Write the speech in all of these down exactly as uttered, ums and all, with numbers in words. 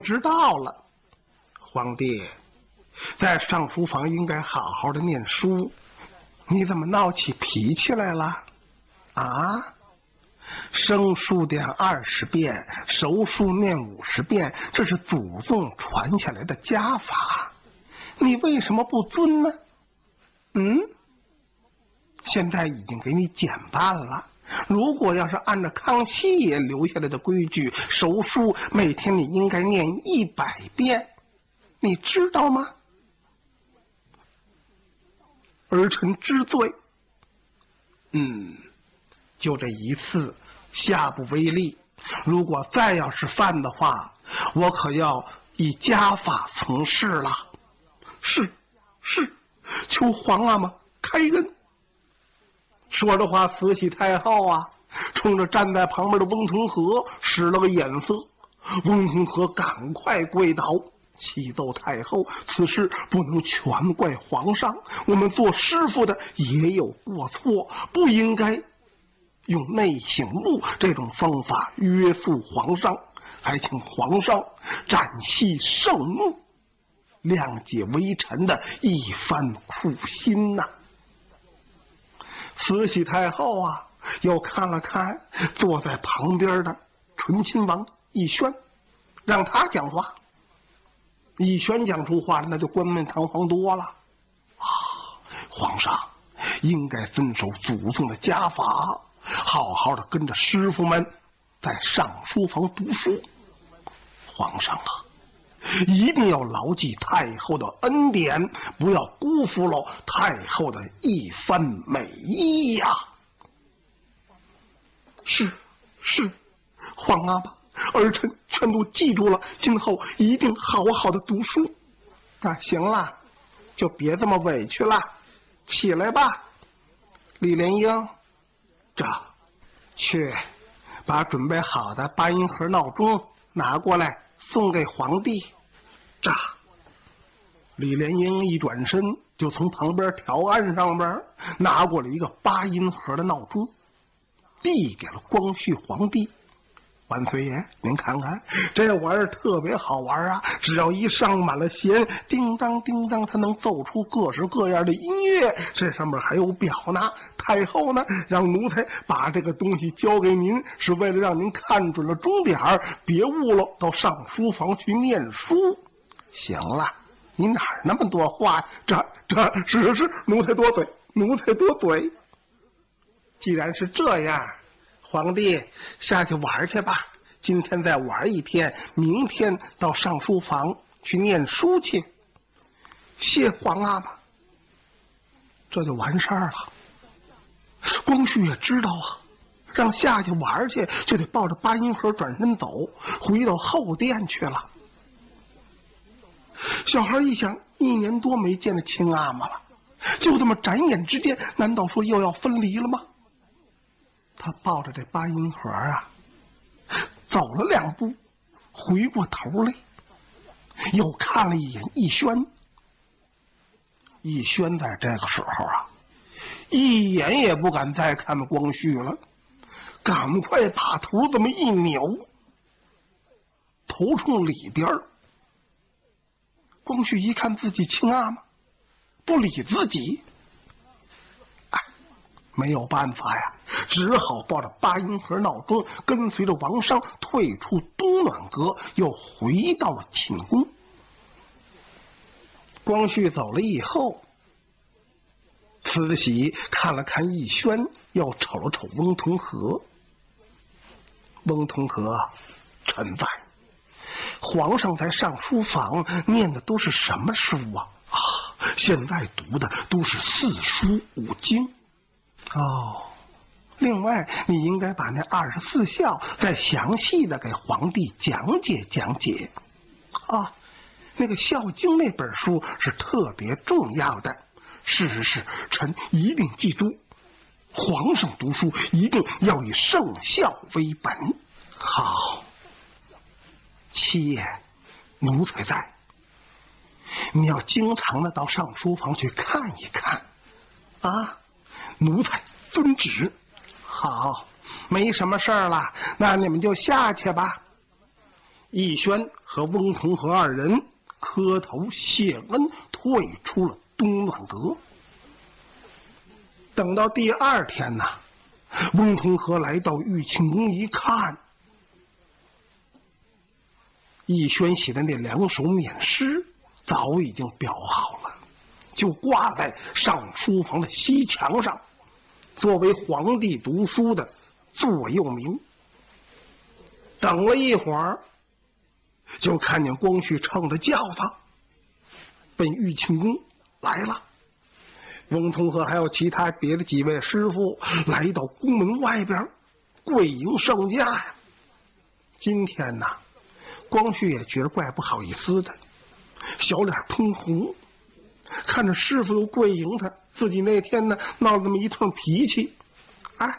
知道了。皇帝，在上书房应该好好的念书，你怎么闹起脾气来了？啊？生书念二十遍，熟书念五十遍，这是祖宗传下来的家法，你为什么不遵呢？嗯？现在已经给你减半了。如果要是按照康熙爷留下来的规矩，熟书每天你应该念一百遍，你知道吗？儿臣知罪。嗯，就这一次，下不为例。如果再要是犯的话，我可要以家法从事了。是，是，求皇阿玛开恩。说着话，慈禧太后啊，冲着站在旁边的翁同龢使了个眼色。翁同龢赶快跪倒，启奏太后，此事不能全怪皇上，我们做师傅的也有过错，不应该用内省录这种方法约束皇上，还请皇上展息圣怒，谅解微臣的一番苦心呐、啊。慈禧太后啊，又看了看坐在旁边的醇亲王奕轩，让他讲话。奕轩讲出话来，那就冠冕堂皇多了啊！皇上应该遵守祖宗的家法，好好的跟着师傅们在上书房读书。皇上啊，一定要牢记太后的恩典，不要辜负了太后的一番美意呀、啊！是是，皇阿玛，儿臣全都记住了，今后一定好好的读书。那行了，就别这么委屈了，起来吧。李莲英，这去把准备好的八音盒闹钟拿过来，送给皇帝。这李莲英一转身，就从旁边条案上边拿过了一个八音盒的闹钟，递给了光绪皇帝。万岁爷，您看看，这玩意儿特别好玩啊！只要一上满了弦，叮当叮当，它能奏出各式各样的音乐。这上面还有表呢。太后呢，让奴才把这个东西交给您，是为了让您看准了钟点儿，别误了到上书房去念书。行了，你哪儿那么多话？这这是是奴才多嘴，奴才多嘴。既然是这样，皇帝下去玩去吧，今天再玩一天，明天到上书房去念书去。谢皇阿玛，这就完事儿了。光绪也知道啊，让下去玩去，就得抱着八音盒转身走，回到后殿去了。小孩一想，一年多没见着亲阿玛了，就这么转眼之间，难道说又要分离了吗？他抱着这八音盒啊，走了两步，回过头来，又看了一眼奕轩。奕轩在这个时候啊，一眼也不敢再看光绪了，赶快把头这么一扭，头冲里边。光绪一看自己亲阿玛不理自己，哎，没有办法呀，只好抱着八音盒闹钟，跟随着王商退出东暖阁，又回到了寝宫。光绪走了以后，慈禧看了看奕轩，又瞅了瞅翁同龢。翁同龢，臣在。皇上在上书房念的都是什么书啊？啊，现在读的都是四书五经。哦，另外你应该把那二十四孝再详细的给皇帝讲解讲解。啊，那个《孝经》那本书是特别重要的。是是是，臣一定记住。皇上读书一定要以圣孝为本。好。七爷，奴才在。你要经常的到上书房去看一看，啊，奴才遵旨。好，没什么事儿了，那你们就下去吧。 奕轩和翁同龢二人磕头谢恩，退出了东暖阁。等到第二天呢，翁同龢来到玉清宫一看，奕轩写的那两首免诗早已经裱好了，就挂在上书房的西墙上，作为皇帝读书的座右铭。等了一会儿，就看见光绪乘着轿子奔玉清宫来了。翁同龢还有其他别的几位师傅来到宫门外边跪迎圣驾呀。今天呢，光绪也觉得怪不好意思的，小脸通红，看着师傅又跪迎他，自己那天呢闹这么一通脾气，哎，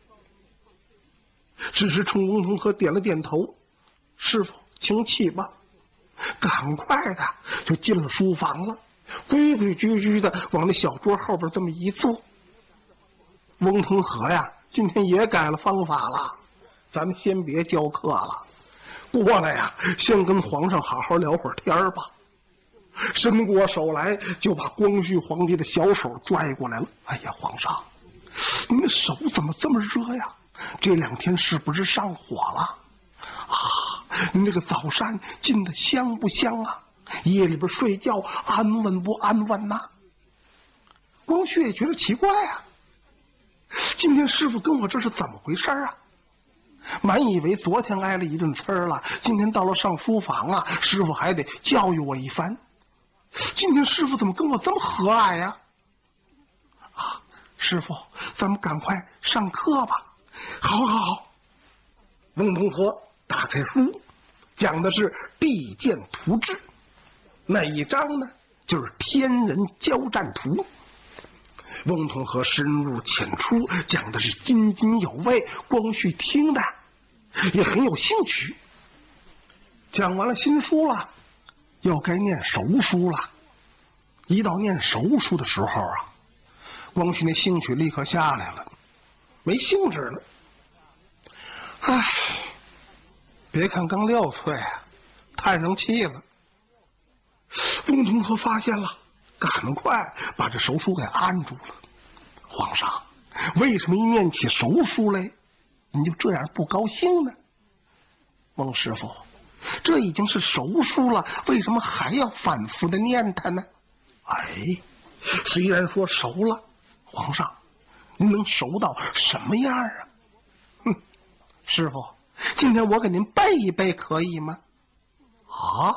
只是冲翁同龢点了点头，师傅请起吧，赶快的就进了书房了，规规矩矩的往那小桌后边这么一坐。翁同龢呀，今天也改了方法了，咱们先别教课了，过来呀，先跟皇上好好聊会儿天儿吧。伸过手来，就把光绪皇帝的小手拽过来了。哎呀，皇上，您的手怎么这么热呀？这两天是不是上火了啊？您这个早膳进的香不香啊？夜里边睡觉安稳不安稳呐、啊？光绪也觉得奇怪啊，今天师傅跟我这是怎么回事啊？满以为昨天挨了一顿呲儿了，今天到了上书房啊，师傅还得教育我一番。今天师傅怎么跟我这么和蔼呀、啊？啊，师傅，咱们赶快上课吧。好好好。翁同龢打开书，讲的是《地剑图志》，那一章呢就是天人交战图。翁同龢深入浅出，讲的是津津有味，光绪听的也很有兴趣。讲完了新书了，要该念熟书了。一到念熟书的时候啊，光绪那兴趣立刻下来了，没兴致了。唉，别看刚六岁啊，叹上气了。翁同龢发现了，赶快把这熟书给按住了。皇上，为什么一念起熟书来，您就这样不高兴呢？翁师傅，这已经是熟书了，为什么还要反复的念它呢？哎，虽然说熟了，皇上，您能熟到什么样啊？哼，师傅，今天我给您背一背可以吗？啊？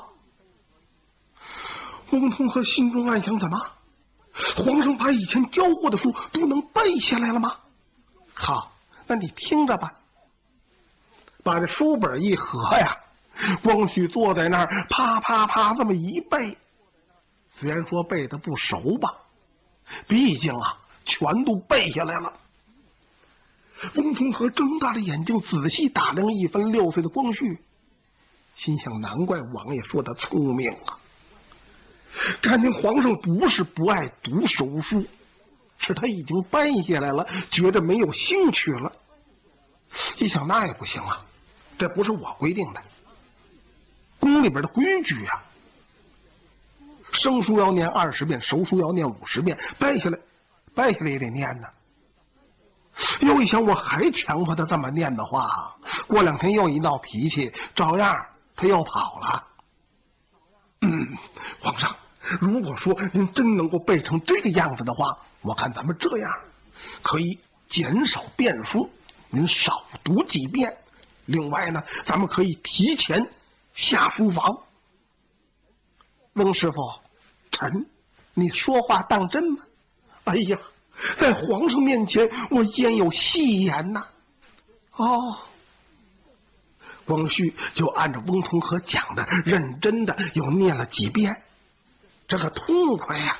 翁同龢心中暗想，怎么皇上把以前教过的书都能背下来了吗？好，那你听着吧。把这书本一合呀，光绪坐在那儿啪啪啪这么一背，虽然说背得不熟吧，毕竟啊全都背下来了。翁同龢睁大了眼睛仔细打量一番六岁的光绪，心想难怪王爷说他聪明啊，看见皇上不是不爱读熟书，是他已经背下来了，觉得没有兴趣了。一想那也不行啊，这不是我规定的，宫里边的规矩啊，生书要念二十遍，熟书要念五十遍，背下来背下来也得念呢。又一想，我还强迫他这么念的话，过两天又一闹脾气，照样他又跑了。嗯，皇上，如果说您真能够背成这个样子的话，我看咱们这样可以减少遍数，您少读几遍。另外呢，咱们可以提前下书房。翁师傅，臣你说话当真吗？哎呀，在皇上面前我焉有戏言呐？哦，光绪就按照翁同龢讲的认真的又念了几遍，这个痛快呀、啊！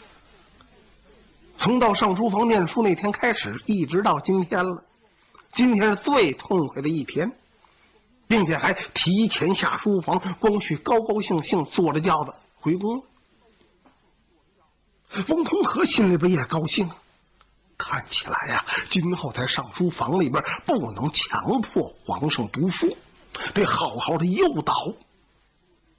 从到上书房念书那天开始，一直到今天了，今天是最痛快的一天，并且还提前下书房。光绪高高兴兴坐着轿子回宫了。翁同龢心里边也高兴，看起来呀、啊，今后在上书房里边不能强迫皇上读书， 得好好的诱导，